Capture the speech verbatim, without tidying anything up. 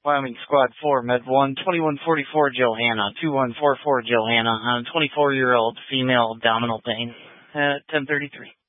Wyoming Squad four, Med one, twenty-one forty-four Johanna, two one four four Johanna, on twenty-four-year-old female abdominal pain at ten thirty-three.